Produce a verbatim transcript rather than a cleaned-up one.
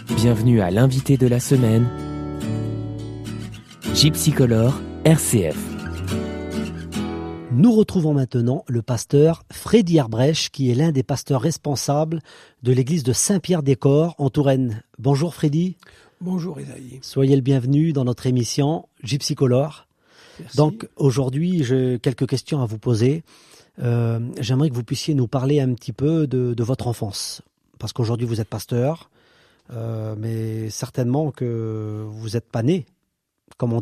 Bienvenue à l'invité de la semaine, Gypsycolor R C F. Nous retrouvons maintenant le pasteur Freddy Herbrecht, qui est l'un des pasteurs responsables de l'église de Saint-Pierre-des-Corps en Touraine. Bonjour Freddy. Bonjour Isaïe. Soyez le bienvenu dans notre émission Gypsycolor. Merci. Donc aujourd'hui, j'ai quelques questions à vous poser. Euh, j'aimerais que vous puissiez nous parler un petit peu de, de votre enfance. Parce qu'aujourd'hui vous êtes pasteur, euh, mais certainement que vous n'êtes pas né, comme on